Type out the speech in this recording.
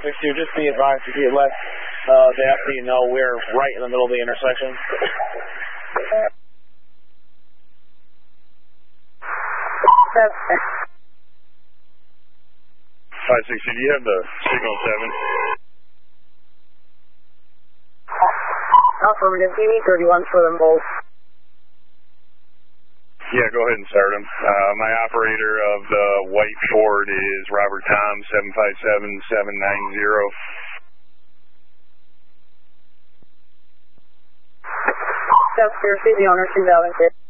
6-2, just be advised if you let the FD know we're right in the middle of the intersection. 560, do you have the signal 7? Affirmative, you need 31 for them both. Yeah, go ahead and start them. My operator of the white Ford is Robert Tom, 757-790. That's clear, see the owner, 2,000.